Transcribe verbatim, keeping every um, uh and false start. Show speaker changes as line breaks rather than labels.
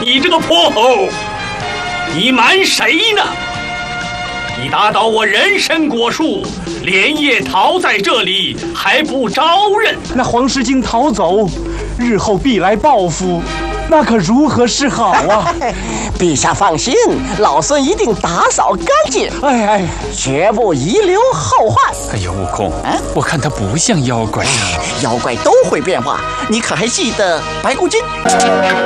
你这个泼猴，你瞒谁呢？你打倒我人参果树，连夜逃在这里，还不招认？
那黄狮精逃走，日后必来报复，那可如何是好啊？
陛下放心，老孙一定打扫干净，
哎哎，
绝不遗留后患。
哎呦，悟空，
啊，
我看他不像妖怪啊。
妖怪都会变化，你可还记得白骨精？